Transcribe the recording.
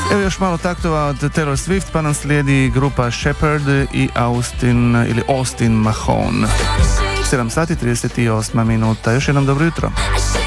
Evo još malo taktova od Taylor Swift, pa nam slijedi grupa Shepherd i Austin Mahone. 7 sati 38 minuta. Još jednom dobro jutro.